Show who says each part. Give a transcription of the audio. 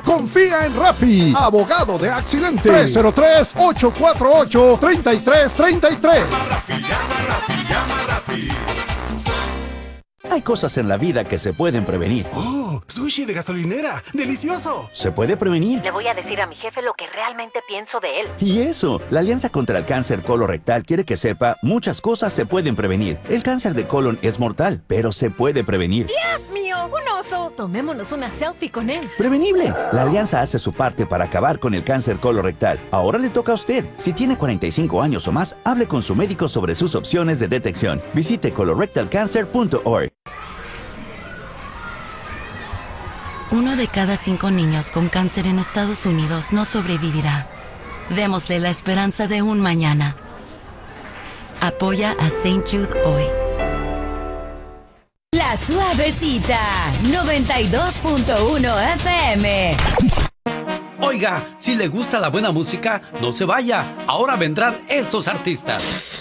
Speaker 1: Confía en Rafi, abogado de accidentes. 303-848-3333.
Speaker 2: Llama Rafi.
Speaker 3: Hay cosas en la vida que se pueden prevenir.
Speaker 2: ¡Oh! ¡Sushi de gasolinera! ¡Delicioso!
Speaker 3: ¿Se puede prevenir?
Speaker 4: Le voy a decir a mi jefe lo que realmente pienso de él.
Speaker 3: Y eso, la Alianza contra el Cáncer Colorectal quiere que sepa, muchas cosas se pueden prevenir. El cáncer de colon es mortal, pero se puede prevenir.
Speaker 5: ¡Dios mío! ¡Un oso! Tomémonos una selfie con él.
Speaker 3: ¡Prevenible! La Alianza hace su parte para acabar con el cáncer colorectal. Ahora le toca a usted. Si tiene 45 años o más, hable con su médico sobre sus opciones de detección. Visite colorectalcancer.org.
Speaker 6: 1 de cada 5 niños con cáncer en Estados Unidos no sobrevivirá. Démosle la esperanza de un mañana. Apoya a St. Jude hoy.
Speaker 5: La Suavecita, 92.1 FM.
Speaker 7: Oiga, si le gusta la buena música, no se vaya. Ahora vendrán estos artistas.